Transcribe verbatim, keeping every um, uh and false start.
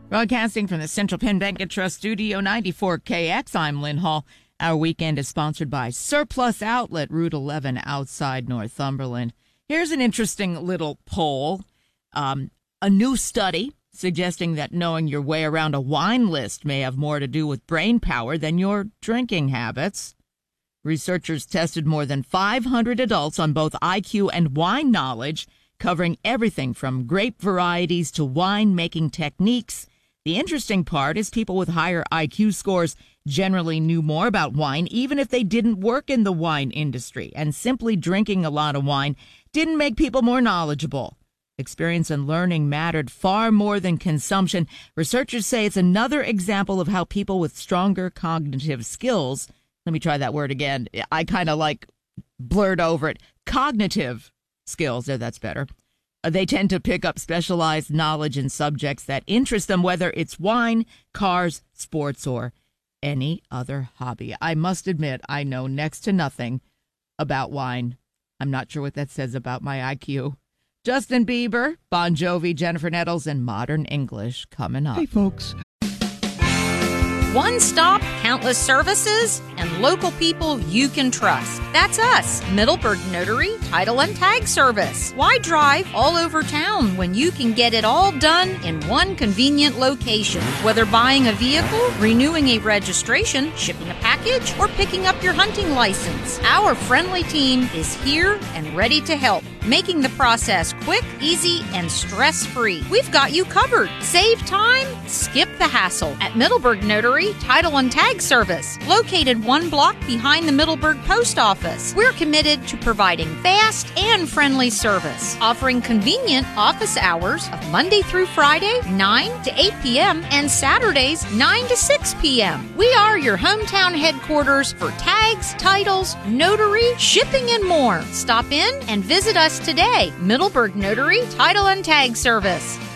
Broadcasting from the Central Penn Bank and Trust Studio, ninety-four K X, I'm Lynn Hall. Our weekend is sponsored by Surplus Outlet, Route eleven, outside Northumberland. Here's an interesting little poll. Um, a new study suggesting that knowing your way around a wine list may have more to do with brain power than your drinking habits. Researchers tested more than five hundred adults on both I Q and wine knowledge, covering everything from grape varieties to wine-making techniques. The interesting part is people with higher I Q scores generally knew more about wine, even if they didn't work in the wine industry, and simply drinking a lot of wine didn't make people more knowledgeable. Experience and learning mattered far more than consumption. Researchers say it's another example of how people with stronger cognitive skills, let me try that word again, I kind of like blurred over it, cognitive skills, there, that's better. They tend to pick up specialized knowledge in subjects that interest them, whether it's wine, cars, sports, or any other hobby. I must admit, I know next to nothing about wine. I'm not sure what that says about my I Q. Justin Bieber, Bon Jovi, Jennifer Nettles, and Modern English coming up. Hey, folks. One stop, countless services, and local people you can trust. That's us, Middleburg Notary, Title and Tag Service. Why drive all over town when you can get it all done in one convenient location? Whether buying a vehicle, renewing a registration, shipping a package, or picking up your hunting license, our friendly team is here and ready to help, making the process quick, easy, and stress-free. We've got you covered. Save time, skip the hassle at Middleburg Notary, Title and Tag Service, located one block behind the Middleburg Post Office. We're committed to providing fast and friendly service, offering convenient office hours of Monday through Friday, nine to eight p.m., and Saturdays, nine to six p.m. We are your hometown headquarters for tags, titles, notary, shipping, and more. Stop in and visit us today. Middleburg Notary, Title and Tag Service.